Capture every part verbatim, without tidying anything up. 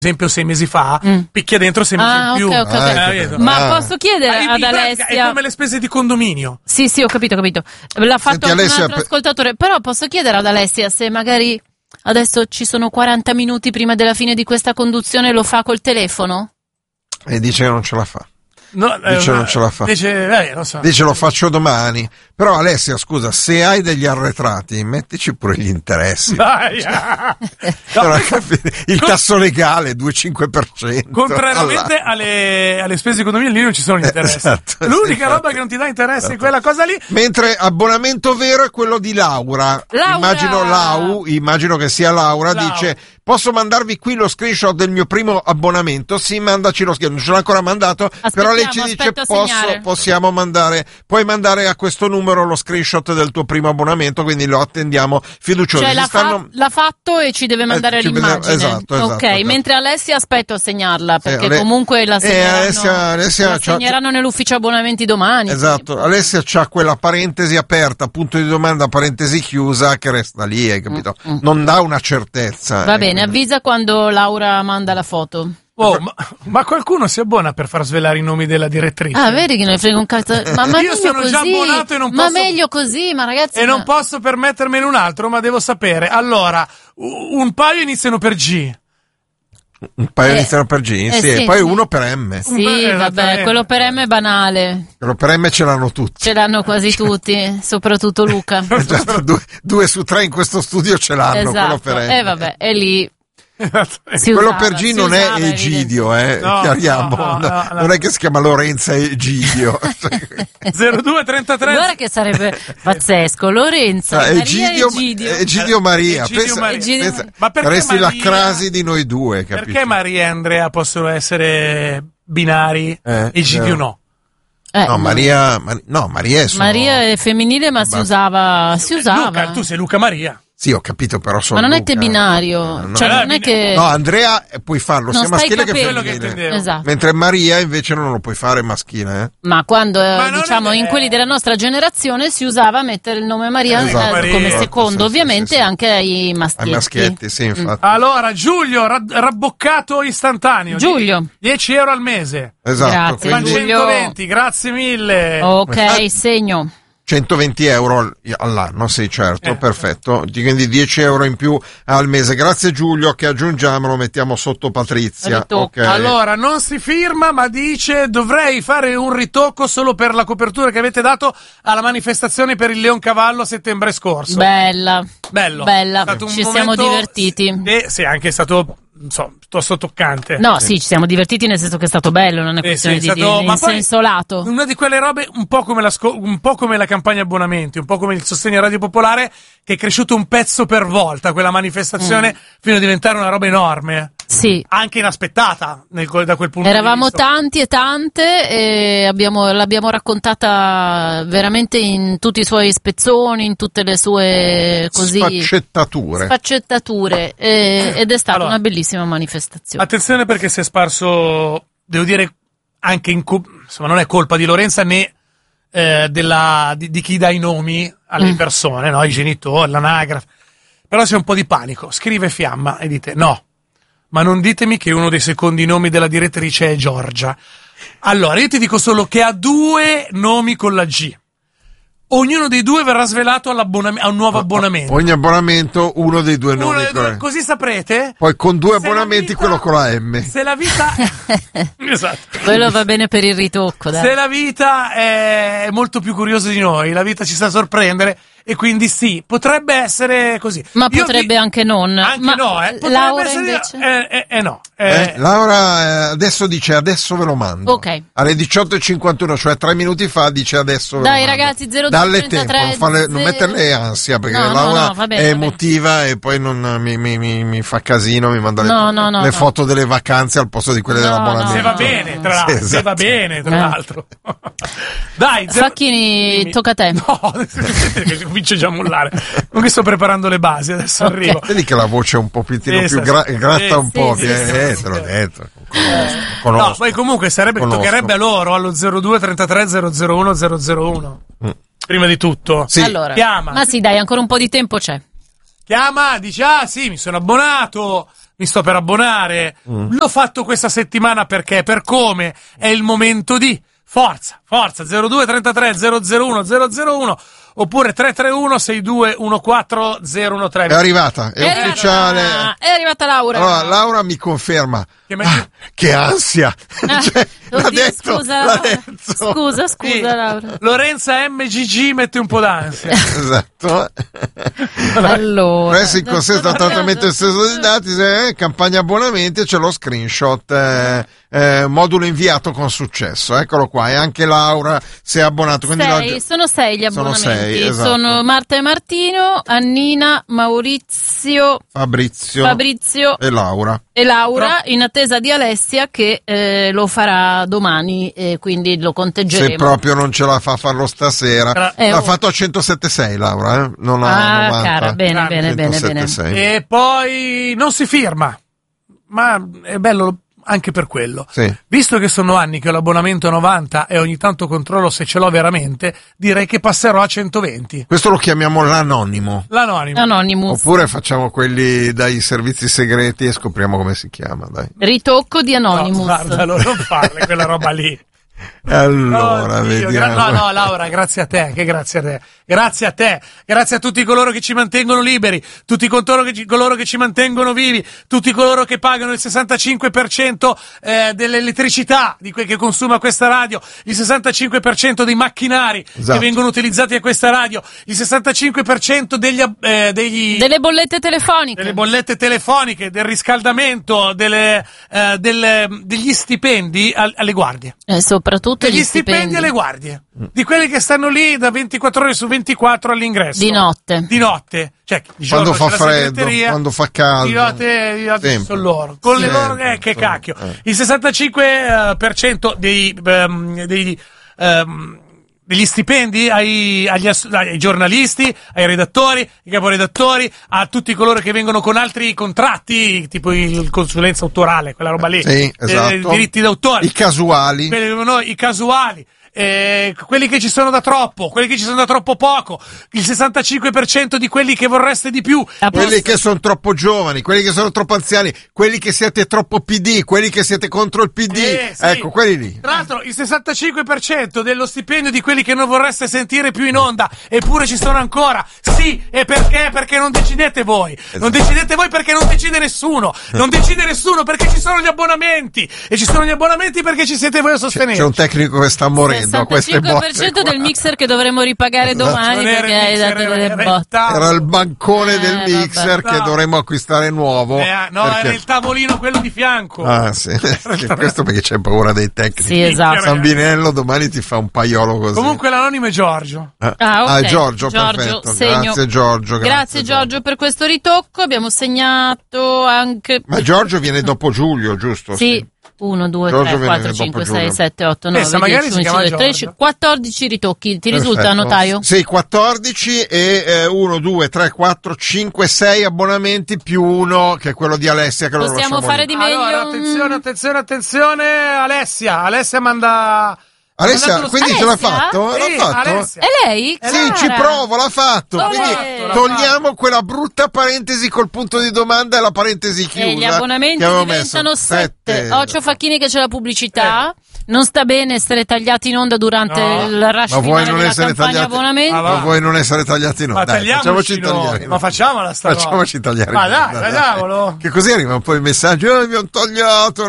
esempio sei mesi fa, mm. picchia dentro sei mesi ah, in più. Okay, okay, okay. Eh, Ma ah. posso chiedere ah, ad Alessia? È come le spese di condominio. Sì, sì, ho capito, ho capito. L'ha fatto Senti, anche Alessia, un altro per... ascoltatore. Però posso chiedere ad Alessia se magari adesso ci sono quaranta minuti prima della fine di questa conduzione, lo fa col telefono? E dice che non ce la fa. No, dice eh, non ce la fa. Dice, eh, lo so. dice lo faccio domani. Però Alessia, scusa, se hai degli arretrati, mettici pure gli interessi. Dai, no, il tasso legale due virgola cinque per cento. Contrariamente alle, alle spese di condominio, lì non ci sono gli interessi. Esatto, L'unica sì, roba che non ti dà interessi esatto. è quella cosa lì. Mentre abbonamento vero è quello di Laura. Laura! Immagino Lau, immagino che sia Laura, Lau. Dice: posso mandarvi qui lo screenshot del mio primo abbonamento? Sì, mandaci lo screenshot. Non ce l'ho ancora mandato, però lei ci dice posso, possiamo mandare, puoi mandare a questo numero lo screenshot del tuo primo abbonamento, quindi lo attendiamo fiduciosi. Cioè l'ha, stanno... fa- l'ha fatto e ci deve mandare eh, l'immagine. Esatto, esatto. Ok, esatto. mentre Alessia aspetto a segnarla, perché eh, le... comunque la segneranno, eh, Alessia, Alessia la segneranno c'ha... nell'ufficio abbonamenti domani. Esatto, quindi. Alessia c'ha quella parentesi aperta, punto di domanda, parentesi chiusa, che resta lì, hai capito? Mm, mm. Non dà una certezza. Va eh. bene, avvisa quando Laura manda la foto. Oh, ma, ma qualcuno si abbona per far svelare i nomi della direttrice? Ah, vedi che ne frega un cazzo. Ma, ma io sono così. già abbonato e non posso. Ma meglio così, ma ragazzi. E ma... non posso permettermene un altro, ma devo sapere. Allora, un paio iniziano per G. Un paio eh, iniziano per G, eh, sì, sì, e poi sì. uno per M. Sì, eh, vabbè, quello per M è banale. Quello per M ce l'hanno tutti. Ce l'hanno quasi tutti, soprattutto Luca. due, due su tre in questo studio ce l'hanno, esatto. quello per M. Eh vabbè, è lì. Si quello usava, per G non è Egidio, eh, no, chiariamo, no, no, no, no. Non è che si chiama Lorenza Egidio. zero due trentatré Guarda che sarebbe pazzesco, Lorenza, ah, Maria Egidio, Egidio. Egidio Maria, Egidio pensa, Maria. Egidio pensa, Maria. Ma perché saresti Maria, la crasi di noi due, capito? Perché Maria e Andrea possono essere binari, eh, Egidio eh. no? Eh, no, Maria, Mar- no, Maria è solo... Maria è femminile, ma si usava, si usava. Luca, tu sei Luca Maria. Sì, ho capito, però sono Ma non Luca. è che binario, no, cioè no, non è che... No, Andrea puoi farlo Non sia stai maschile che capendo. femminile. Che esatto. Mentre Maria invece non lo puoi fare maschile, eh? Ma quando, Ma eh, diciamo, è... in quelli della nostra generazione si usava mettere il nome Maria, Esatto, eh, Maria. come Esatto, secondo, sì, ovviamente, sì, sì. anche ai maschietti. Ai maschietti, sì, infatti. Allora, Giulio, rad- rabboccato istantaneo. Giulio. dieci euro al mese. Esatto. Grazie, Ma Quindi Giulio. centoventi, grazie mille. Ok, segno. centoventi euro all'anno, sì, certo, Eh. perfetto. Quindi dieci euro in più al mese. Grazie Giulio, che aggiungiamo, lo mettiamo sotto Patrizia. Ritocco. Ok. Allora, non si firma, ma dice dovrei fare un ritocco solo per la copertura che avete dato alla manifestazione per il Leoncavallo a settembre scorso. Bella. Bello. Bella, È stato un ci momento- siamo divertiti. Eh, sì, anche è stato, non so, piuttosto toccante. No, sì, ci siamo divertiti nel senso che è stato bello, non è Eh, questione sì, è di stato- dire ma in poi- senso lato. Una di quelle robe un po' come la sco- un po' come la campagna abbonamenti, un po' come il sostegno a Radio Popolare, che è cresciuto un pezzo per volta quella manifestazione Mm. fino a diventare una roba enorme. Sì. Anche inaspettata nel- da quel punto Eravamo di vista. tanti e tante e abbiamo, l'abbiamo raccontata veramente in tutti i suoi spezzoni, in tutte le sue così Sfaccettature. sfaccettature e- ed è stata Allora, una bellissima manifestazione. Attenzione, perché si è sparso, devo dire, anche in co- insomma, non è colpa di Lorenza né eh, della, di, di chi dà i nomi alle Mm. persone, no? I genitori, l'anagrafe. Però c'è un po' di panico. Scrive Fiamma e dite no, ma non ditemi che uno dei secondi nomi della direttrice è Giorgia. Allora, io ti dico solo che ha due nomi con la G. Ognuno dei due verrà svelato all'abbonam- a un nuovo abbonamento. Ogni abbonamento uno dei due Uno nomi. dei due- con- così saprete. Poi con due se la abbonamenti vita- quello con la M. Se la vita... esatto. Quello va bene per il ritocco, dai. Se la vita è molto più curiosa di noi, la vita ci sa sorprendere e quindi sì, potrebbe essere così. Ma Io potrebbe vi- anche non. Anche Ma no, eh. Potrebbe Laura essere... invece? Eh, eh, eh, no. Eh, Eh, Laura eh, adesso dice adesso ve lo mando. Ok. Alle diciotto e cinquantuno, cioè tre minuti fa, dice adesso ve Dai, lo mando. ragazzi, zero due Dalle trentatré, tempo, non, farle- non zero- metterle ansia, perché No, no, Laura no, va bene, è va bene. emotiva e poi non, mi, mi, mi, mi fa casino, mi manda le, No, no, no, le no. foto delle vacanze al posto di quelle No, dell'abbonamento. se va no. bene, tra Sì, l'altro. Se esatto. va bene, tra Eh. l'altro. Dai, zero... Facchini, Dimmi. tocca a te. No, che comincio già a mollare. Non che sto preparando le basi, adesso Ok. arrivo. Vedi che la voce è un po' più, Sì, più sì, gra- sì. gratta Sì, un sì, po', sì, eh, sì, eh, sì, te l'ho sì. detto. Conosco, conosco. No, poi comunque sarebbe che Conosco. toccherebbe a loro allo zero due trentatré zero zero uno zero zero uno. Mm. Prima di tutto. Sì. Allora, Chiama. ma sì, dai, ancora un po' di tempo c'è. Chiama, dice ah sì, mi sono abbonato, mi sto per abbonare, mm. l'ho fatto questa settimana perché, per come, è il momento di... Forza, forza, zero due trentatré zero zero uno zero zero uno oppure tre tre uno sei due uno quattro zero uno tre. È arrivata, è, è ufficiale. Arrivata, è arrivata Laura. Allora, Laura mi conferma. Che, ah, che ansia. Ah, cioè, l'ha detto, scusa, l'ha detto. scusa, scusa, sì. Laura. Lorenza M G G mette un po' d'ansia. Esatto. Allora, presso in consenso al trattamento del stesso dei dati, eh, campagna abbonamenti, c'è lo screenshot, eh, eh, modulo inviato con successo. Eccolo qua, e anche Laura si è abbonato. Quindi sei, la... sono sei gli abbonamenti. Sono, sei, esatto. Sono Marta e Martino, Annina, Maurizio, Fabrizio, Fabrizio e Laura. E Laura, in attesa di Alessia che eh, lo farà domani e quindi lo conteggeremo. Se proprio non ce la fa farlo stasera. Eh, L'ha oh. fatto a centossettantasei Laura, eh? Non ah, ha novanta. Cara, bene, bene, bene, bene. E poi non si firma, ma è bello anche per quello. Sì. Visto che sono anni che ho l'abbonamento a novanta e ogni tanto controllo se ce l'ho veramente, direi che passerò a centoventi. Questo lo chiamiamo l'anonimo. L'anonimo. Anonymous. Oppure facciamo quelli dai servizi segreti e scopriamo come si chiama, dai. Ritocco di Anonymous. No, guardalo, non farle quella roba lì. Allora, oh, Dio, vediamo. Gra- no, no, Laura, grazie a te, che grazie a te. Grazie a te, grazie a tutti coloro che ci mantengono liberi, tutti coloro che ci, coloro che ci mantengono vivi, tutti coloro che pagano il sessantacinque per cento eh, dell'elettricità di quel che consuma questa radio, il sessantacinque per cento dei macchinari esatto. che vengono utilizzati a questa radio, il sessantacinque per cento degli, eh, degli delle bollette telefoniche, delle bollette telefoniche, del riscaldamento, delle, eh, delle, degli stipendi al, alle guardie. E soprattutto degli gli stipendi, stipendi alle guardie, di quelli che stanno lì da ventiquattro ore su ventiquattro all'ingresso. Di notte. Di notte. Cioè, di quando giorno fa freddo, quando fa caldo. Di notte, di notte sono loro. Con sempre, le loro, eh, che cacchio. Eh. Il sessantacinque per cento dei, um, dei um, degli stipendi ai, agli, ai giornalisti, ai redattori, ai caporedattori, a tutti coloro che vengono con altri contratti, tipo il consulenza autorale, quella roba lì, sì, esatto. eh, diritti d'autore, i casuali, quelli, no, i casuali. Eh, quelli che ci sono da troppo, quelli che ci sono da troppo poco, il sessantacinque per cento di quelli che vorreste di più, quelli che sono troppo giovani, quelli che sono troppo anziani, quelli che siete troppo P D, quelli che siete contro il P D, eh, sì. Ecco, quelli lì. Tra l'altro il sessantacinque per cento dello stipendio di quelli che non vorreste sentire più in onda, eppure ci sono ancora. Sì, e perché? Perché non decidete voi. Esatto. Non decidete voi perché non decide nessuno. Non decide nessuno perché ci sono gli abbonamenti. E ci sono gli abbonamenti perché ci siete voi a sostenere. C'è un tecnico che sta morendo. il sessantacinque per cento del mixer che dovremo ripagare domani perché hai dato delle botte. Era il bancone eh, del mixer vabbè. Che no. dovremmo acquistare nuovo. Eh, no, perché... era il tavolino quello di fianco. Ah, sì. Questo perché c'è paura dei tecnici. Sì, esatto. Sambinello domani ti fa un paiolo così. Comunque l'anonimo è Giorgio. Ah, ah, okay. ah Giorgio, Giorgio, perfetto. segno. Grazie Giorgio. Grazie, grazie Giorgio, Giorgio per questo ritocco. Abbiamo segnato anche. Ma Giorgio viene dopo Giulio, giusto? Sì. sì. uno, due, tre, quattro, cinque, sei, sette, otto, nove, dieci, undici, dodici, tredici, quattordici ritocchi. Ti perfetto. Risulta, notaio? Sì, quattordici e eh, uno, due, tre, quattro, cinque, sei abbonamenti più uno che è quello di Alessia che possiamo lo fare lì. di meglio. Allora, attenzione, attenzione, attenzione, Alessia. Alessia manda... Alessia, quindi Alessia? ce l'ha fatto? Sì, l'ha fatto? Alessia. È lei? Sì, Clara. Ci provo, l'ha fatto. Oh, quindi fatto, togliamo fatto. quella brutta parentesi col punto di domanda e la parentesi chiusa. E gli abbonamenti diventano sette. Occhio Facchini che c'è la pubblicità. Eh. Non sta bene essere tagliati in onda durante no. il rush ma vuoi finale non della essere campagna tagliati, abbonamenti. ma vuoi non essere tagliati in onda? Ma dai, facciamoci tagliare. No. Ma facciamola sta Facciamoci tagliare. Ma dai, dai, dai, che così arriva un po' il messaggio, eh, mi hanno tagliato.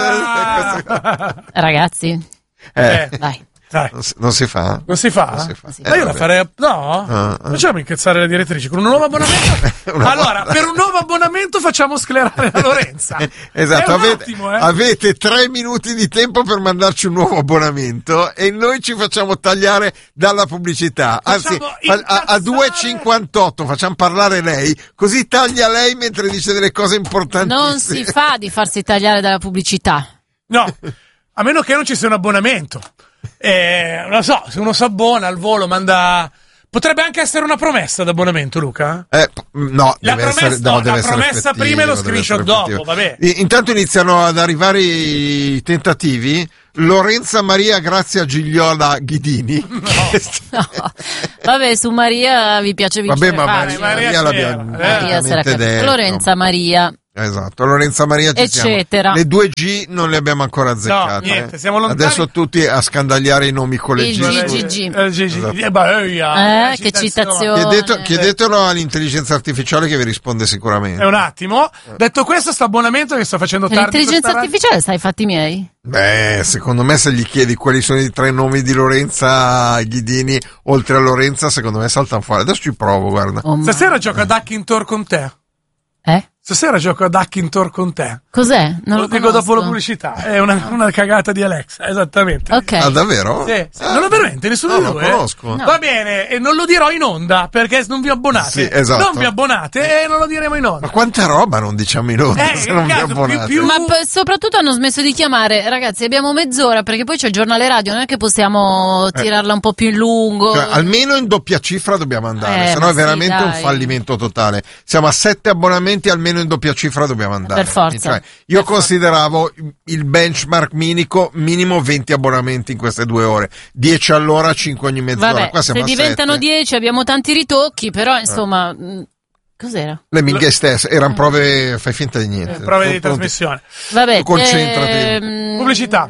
Ah. Ragazzi, eh. dai. Dai. Non, si, non si fa? Non si fa? Non si fa. Si Ma eh, io la farei. No? Ah, ah. Facciamo incazzare la direttrice con un nuovo abbonamento. Allora, per un nuovo abbonamento facciamo sclerare la Lorenza. Esatto, un avete, attimo, eh. avete tre minuti di tempo per mandarci un nuovo abbonamento e noi ci facciamo tagliare dalla pubblicità. Anzi, a, a, a due e cinquantotto facciamo parlare lei, così taglia lei mentre dice delle cose importantissime. Non si fa di farsi tagliare dalla pubblicità. No, a meno che non ci sia un abbonamento. Eh, non lo so, se uno si abbona al volo manda... Potrebbe anche essere una promessa d'abbonamento, Luca? Eh, no, la deve promessa, essere, no, no, deve la essere promessa prima e lo screenshot dopo, vabbè. Intanto iniziano ad arrivare i tentativi. Lorenza Maria Grazia Gigliola Ghidini. No. No. Vabbè, su Maria vi piace vincere. Vabbè, ma facile. Maria, Maria l'abbiamo Maria sarà detto. Lorenza Maria. Esatto, Lorenza Maria ci eccetera. Siamo. Le due G non le abbiamo ancora azzeccate. No, niente, siamo lontani. Adesso tutti a scandagliare i nomi con le il G. G G G. Eh, G G. Esatto. Eh, beh, eh, eh, che citazione. Chiedete, chiedetelo all'intelligenza artificiale che vi risponde sicuramente. È un attimo. Detto questo, sto abbonamento che sto facendo tardi. L'intelligenza artificiale sta ai fatti miei. Beh, secondo me se gli chiedi quali sono i tre nomi di Lorenza Ghidini oltre a Lorenza, secondo me saltano fuori. Adesso ci provo, guarda. Oh, Stasera gioco a Duck in Tour con te. Eh? Stasera gioco a Duck in Tour con te. Cos'è? Non lo, lo dico conosco. dopo la pubblicità. È una, una cagata di Alexa, esattamente. Ok. Ah, davvero? Sì, sì. Ah, Non lo veramente, nessuno no, di lo voi. conosco. No. Va bene, e non lo dirò in onda perché non vi abbonate. Sì, esatto. Non vi abbonate e non lo diremo in onda. Ma quanta roba non diciamo in onda Eh, se non vi cazzo, abbonate? più- più- Ma p- soprattutto hanno smesso di chiamare, ragazzi, abbiamo mezz'ora perché poi c'è il giornale radio, non è che possiamo tirarla un po' più in lungo. Cioè, almeno in doppia cifra dobbiamo andare, Eh, sennò ma è sì, veramente un dai. fallimento totale. Siamo a sette abbonamenti, almeno in doppia cifra dobbiamo andare. Per forza. Cioè, io consideravo il benchmark minico, minimo venti abbonamenti in queste due ore, dieci all'ora, cinque ogni mezz'ora. Vabbè, Qua siamo se a diventano sette. dieci abbiamo tanti ritocchi, però insomma, mh, cos'era? Le minghie stesse erano prove, fai finta di niente. Eh, prove di Pronti? trasmissione. Vabbè, Concentrati. ehm, Pubblicità.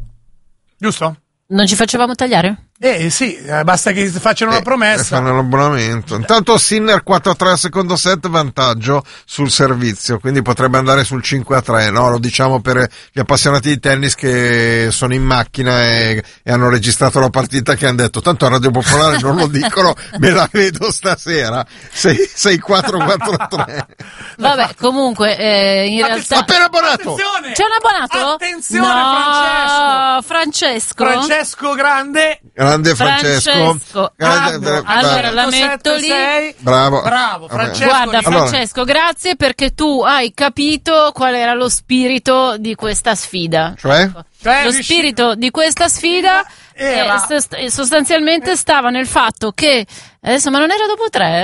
Giusto? Non ci facevamo tagliare? Eh sì, eh, basta che facciano una Eh, promessa. fanno l'abbonamento. Intanto Sinner quattro a tre al secondo set, vantaggio sul servizio, quindi potrebbe andare sul cinque a tre, no? Lo diciamo per gli appassionati di tennis che sono in macchina e, e hanno registrato la partita, che hanno detto tanto a Radio Popolare non lo dicono, me la vedo stasera. sei quattro quattro tre. Vabbè, comunque, eh, in realtà... Appena abbonato! Attenzione! C'è un abbonato? Attenzione, no, Francesco! Francesco? Francesco Grande. Grande Francesco. Francesco. Grande- Ah, eh, allora eh, la metto lì. Bravo. Bravo, Vabbè. Francesco. Guarda Allora, Francesco, grazie perché tu hai capito qual era lo spirito di questa sfida. Cioè? Cioè, Lo riusci- spirito di questa sfida Era- eh, sost- eh, sostanzialmente stava nel fatto che adesso, ma non era dopo tre? eh?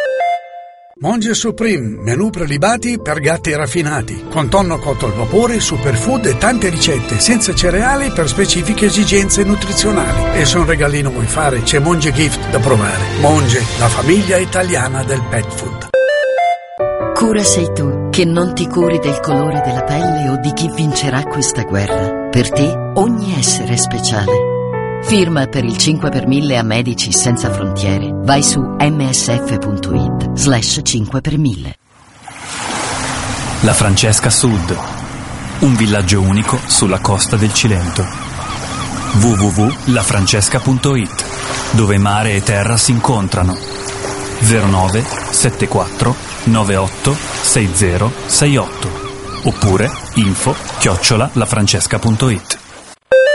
Monge Supreme, menù prelibati per gatti raffinati, con tonno cotto al vapore, superfood e tante ricette, senza cereali per specifiche esigenze nutrizionali. E se un regalino vuoi fare, c'è Monge Gift da provare. Monge, la famiglia italiana del pet food. Cura sei tu, che non ti curi del colore della pelle o di chi vincerà questa guerra. Per te, ogni essere è speciale. Firma per il cinque per mille a Medici Senza Frontiere. Vai su msf.it slash cinque per mille. La Francesca Sud, un villaggio unico sulla costa del Cilento. w w w punto la francesca punto it, dove mare e terra si incontrano. zero nove sette quattro nove otto sei zero sei otto oppure info chiocciola lafrancesca punto it.